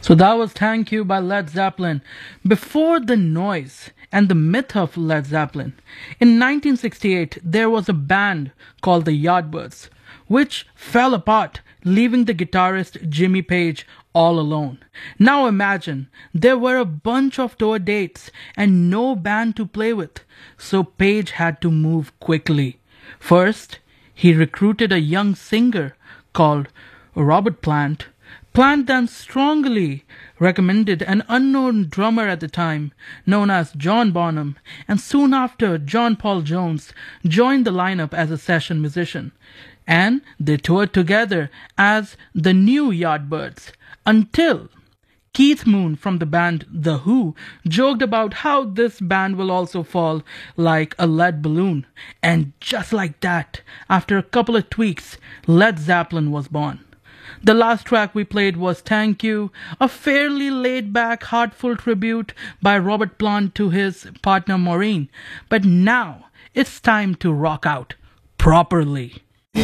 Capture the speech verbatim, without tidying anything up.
So that was Thank You by Led Zeppelin. Before the noise and the myth of Led Zeppelin, in nineteen sixty-eight there was a band called the Yardbirds, which fell apart, leaving the guitarist Jimmy Page all alone. Now imagine, there were a bunch of tour dates and no band to play with, so Page had to move quickly. First, he recruited a young singer called Robert Plant. Plant then strongly recommended an unknown drummer at the time, known as John Bonham, and soon after, John Paul Jones joined the lineup as a session musician. And they toured together as the New Yardbirds until Keith Moon from the band The Who joked about how this band will also fall like a lead balloon. And just like that, after a couple of tweaks, Led Zeppelin was born. The last track we played was Thank You, a fairly laid-back, heartful tribute by Robert Plant to his partner Maureen. But now, it's time to rock out properly.